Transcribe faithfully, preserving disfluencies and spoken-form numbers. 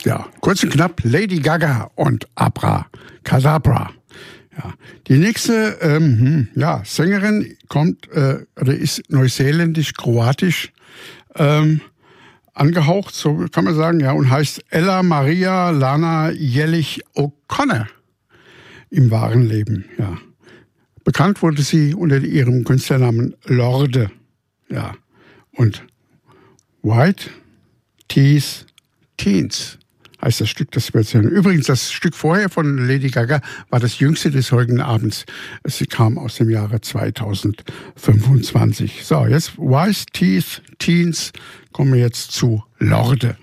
Ja, kurz und knapp, Lady Gaga und Abra Cadabra. Ja, die nächste ähm, ja, Sängerin kommt äh, oder ist neuseeländisch-kroatisch ähm, angehaucht, so kann man sagen, ja, und heißt Ella Maria Lana Jellich O'Connor im wahren Leben. Ja, bekannt wurde sie unter ihrem Künstlernamen Lorde. Ja, und White Teeth Teens heißt das Stück, das wir hören. Übrigens, das Stück vorher von Lady Gaga war das jüngste des heutigen Abends. Sie kam aus dem Jahre zweitausendfünfundzwanzig. So, jetzt White Teeth Teens, kommen wir jetzt zu Lorde.